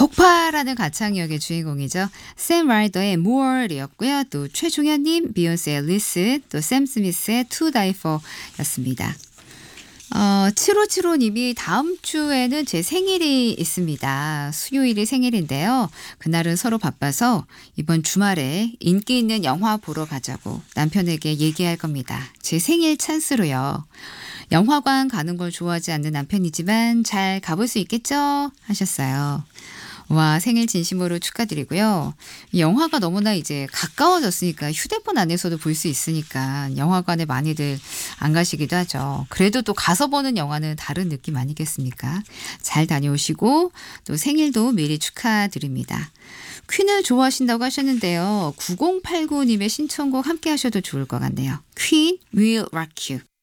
폭발하는 가창력의 주인공이죠. 샘 라이더의 More이었고요. 또 최종현님, 비욘세의 Listen, 또 샘 스미스의 To Die For였습니다. 7575님이 다음 주에는 제 생일이 있습니다. 수요일이 생일인데요. 그날은 서로 바빠서 이번 주말에 인기 있는 영화 보러 가자고 남편에게 얘기할 겁니다. 제 생일 찬스로요. 영화관 가는 걸 좋아하지 않는 남편이지만 잘 가볼 수 있겠죠? 하셨어요. 와, 생일 진심으로 축하드리고요. 이 영화가 너무나 이제 가까워졌으니까 휴대폰 안에서도 볼 수 있으니까 영화관에 많이들 안 가시기도 하죠. 그래도 또 가서 보는 영화는 다른 느낌 아니겠습니까? 잘 다녀오시고 또 생일도 미리 축하드립니다. 퀸을 좋아하신다고 하셨는데요. 9089님의 신청곡 함께 하셔도 좋을 것 같네요. 퀸 Will Rock You.